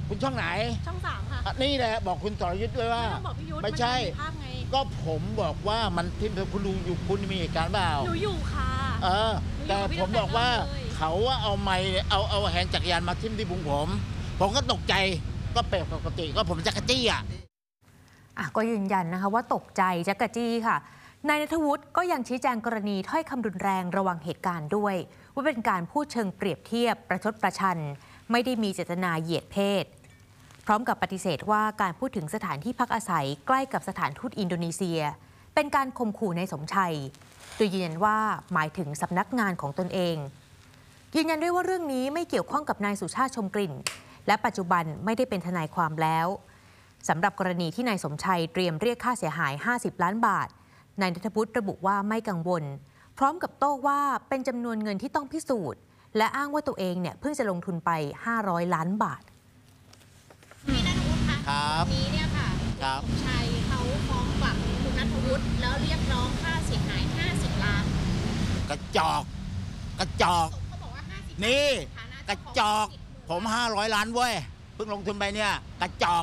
คุณช่องไหนช่อง3ค่ะนี่แหละบอกคุณสรยุทธ์ด้วยว่าไม่ต้องบอกพี่ยุทธไม่ใช่ภาพไงก็ผมบอกว่ามันที่คุณดูอยู่คุณมีเหตุการณ์เปล่าหนูอยู่ค่ะแต่ผมบอกว่าเขาว่าเอาไม้เอาแฮนด์จักรยานมาทิ่มที่พุงผมก็ตกใจก็เปรปกติก็ผมจักรจี้ก็ยืนยันนะคะว่าตกใจจักรจี้ค่ะนายณัฐวุฒิก็ยังชี้แจงกรณีถ้อยคำรุนแรงระวังเหตุการณ์ด้วยว่าเป็นการพูดเชิงเปรียบเทียบประชดประชันไม่ได้มีเจตนาเหยียดเพศพร้อมกับปฏิเสธว่าการพูดถึงสถานที่พักอาศัยใกล้กับสถานทูตอินโดนีเซียเป็นการข่มขู่นายสมชัยโดยยืนยันว่าหมายถึงสำนักงานของตนเองยืนยันด้วยว่าเรื่องนี้ไม่เกี่ยวข้องกับนายสุชาติชมกลิ่นและปัจจุบันไม่ได้เป็นทนายความแล้วสำหรับกรณีที่นายสมชัยเตรียมเรียกค่าเสียหาย50 ล้านบาทนายณัฐวุฒิระบุว่าไม่กังวลพร้อมกับโต้ว่าเป็นจำนวนเงินที่ต้องพิสูจน์และอ้างว่าตัวเองเนี่ยเพิ่งจะลงทุนไป500 ล้านบาทพี่ณัฐวุฒิคะวันนี้เนี่ยค่ะสมชัยเขาฟ้องกลับคุณณัฐวุฒิแล้วเรียกร้องค่าเสียหาย50 ล้านกระจอกเขาบอกว่า50 นี่กระจอกผม500 ล้านเว้ยเพิ่งลงทุนไปเนี่ยกระจอก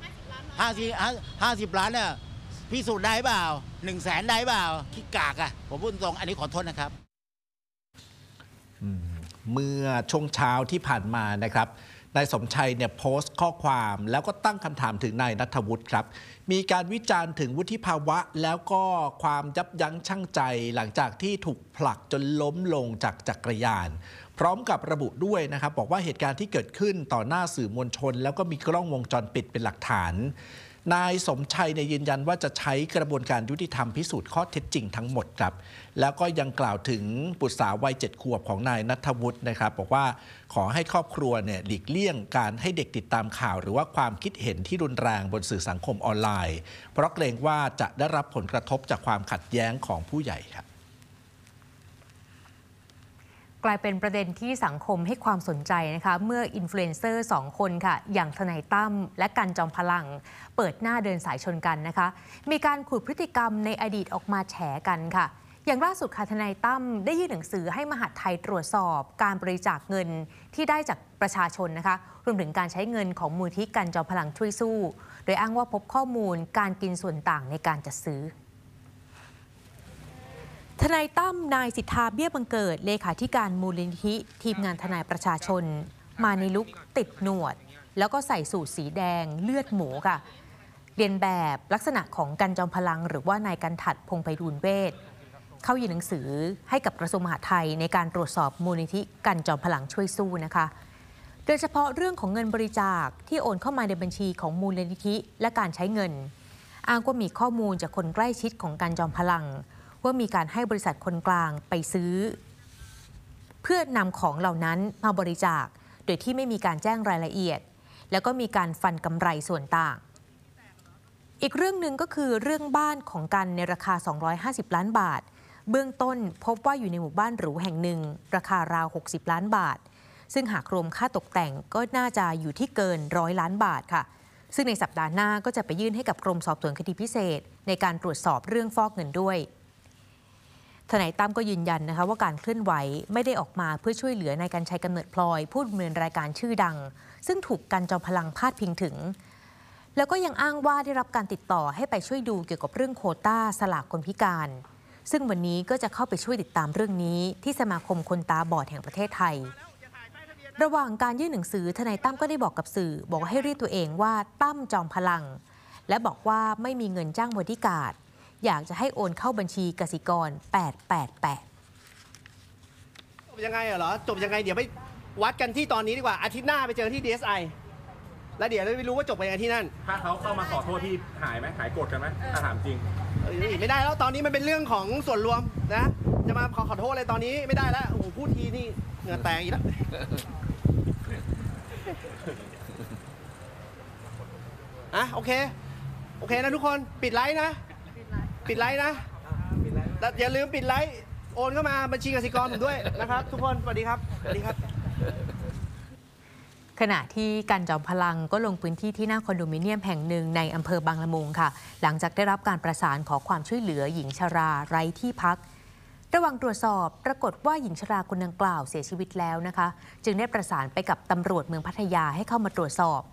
50 ล้านเนี่ยพิสูจน์ได้เปล่า100,000ได้เปล่าขี้กากผมพูดตรงอันนี้ขอโทษนะครับเมื่อช่วงเช้าที่ผ่านมานะครับนายสมชัยเนี่ยโพสต์ข้อความแล้วก็ตั้งคำถามถึงนายณัฐวุฒิครับมีการวิจารณ์ถึงวุฒิภาวะแล้วก็ความยับยั้งชั่งใจหลังจากที่ถูกผลักจนล้มลงจากจักรยานพร้อมกับระบุด้วยนะครับบอกว่าเหตุการณ์ที่เกิดขึ้นต่อหน้าสื่อมวลชนแล้วก็มีกล้องวงจรปิดเป็นหลักฐานนายสมชัยยืนยันว่าจะใช้กระบวนการยุติธรรมพิสูจน์ข้อเท็จจริงทั้งหมดครับแล้วก็ยังกล่าวถึงบุตรสาววัย7 ขวบของนายณัฐวุฒินะครับบอกว่าขอให้ครอบครัวเนี่ยหลีกเลี่ยงการให้เด็กติดตามข่าวหรือว่าความคิดเห็นที่รุนแรงบนสื่อสังคมออนไลน์เพราะเกรงว่าจะได้รับผลกระทบจากความขัดแย้งของผู้ใหญ่ครับกลายเป็นประเด็นที่สังคมให้ความสนใจนะคะเมื่ออินฟลูเอนเซอร์2 คนค่ะอย่างทนายตั้มและกันจอมพลังเปิดหน้าเดินสายชนกันนะคะมีการขุดพฤติกรรมในอดีตออกมาแฉกันค่ะอย่างล่าสุดค่ะทนายตั้มได้ยื่นหนังสือให้มหาดไทยตรวจสอบการบริจาคเงินที่ได้จากประชาชนนะคะรวมถึงการใช้เงินของมูลที่กันจอมพลังช่วยสู้โดยอ้างว่าพบข้อมูลการกินส่วนต่างในการจัดซื้อทนายตั้มนายสิทธาเบี้ยบังเกิดเลขาธิการมูลนิธิทีมงานทนายประชาชนมาในลุคติดหนวดแล้วก็ใส่สูทสีแดงเลือดหมูค่ะเรียนแบบลักษณะของกันจอมพลังหรือว่านายกันถัดพงษ์ไพบูลย์เวชเข้ายื่นหนังสือให้กับกระทรวงมหาดไทยในการตรวจสอบมูลนิธิกันจอมพลังช่วยสู้นะคะโดยเฉพาะเรื่องของเงินบริจาคที่โอนเข้ามาในบัญชีของมูลนิธิและการใช้เงินอ้างว่ามีข้อมูลจากคนใกล้ชิดของกันจอมพลังว่ามีการให้บริษัทคนกลางไปซื้อเพื่อนำของเหล่านั้นมาบริจาคโดยที่ไม่มีการแจ้งรายละเอียดแล้วก็มีการฟันกำไรส่วนต่างอีกเรื่องหนึ่งก็คือเรื่องบ้านของกันในราคา250 ล้านบาทเบื้องต้นพบว่าอยู่ในหมู่บ้านหรูแห่งหนึ่งราคาราว60 ล้านบาทซึ่งหากรวมค่าตกแต่งก็น่าจะอยู่ที่เกิน100 ล้านบาทค่ะซึ่งในสัปดาห์หน้าก็จะไปยื่นให้กับกรมสอบสวนคดีพิเศษในการตรวจสอบเรื่องฟอกเงินด้วยทนายตั้มก็ยืนยันนะคะว่าการเคลื่อนไหวไม่ได้ออกมาเพื่อช่วยเหลือนายกรรชัยกำเนิดพลอยผู้ดำเนินรายการชื่อดังซึ่งถูกกันจอมพลังพาดพิงถึงแล้วก็ยังอ้างว่าได้รับการติดต่อให้ไปช่วยดูเกี่ยวกับเรื่องโควต้าสลากคนพิการซึ่งวันนี้ก็จะเข้าไปช่วยติดตามเรื่องนี้ที่สมาคมคนตาบอดแห่งประเทศไทยระหว่างการยื่นหนังสือทนายตั้มก็ได้บอกกับสื่อบอกให้เรียกตัวเองว่าตั้มจอมพลังและบอกว่าไม่มีเงินจ้างบอดี้การ์ดอยากจะให้โอนเข้าบัญชีกสิกร888 จบยังไงเหรอจบยังไงเดี๋ยวไปวัดกันที่ตอนนี้ดีกว่าอาทิตย์หน้าไปเจอที่ DSI แล้วเดี๋ยวไม่รู้ว่าจบไปยังไงที่นั่นถ้าเขาเข้ามาขอโทษที่หายไหมหายโกรธกันไหมถ้าถามจริงไม่ได้แล้วตอนนี้มันเป็นเรื่องของส่วนรวมนะจะมาขอโทษอะไรตอนนี้ไม่ได้แล้วโอ้โหพูดทีนี่เหงื่อแตกอีกแล้วโอเคนะทุกคนปิดไลฟ์นะแล้วอย่าลืมปิดไลฟ์โอนเข้ามาบัญชีกสิกรผมด้วยนะครับทุกคนสวัสดีครับขณะที่กันจอมพลังก็ลงพื้นที่ที่หน้าคอนโดมิเนียมแห่งหนึ่งในอำเภอบางละมุงค่ะหลังจากได้รับการประสานขอความช่วยเหลือหญิงชราไร้ที่พักระหว่างตรวจสอบปรากฏว่าหญิงชราคนดังกล่าวเสียชีวิตแล้วนะคะจึงได้ประสานไปกับตำรวจเมืองพัทยาให้เข้ามาตรวจสอบ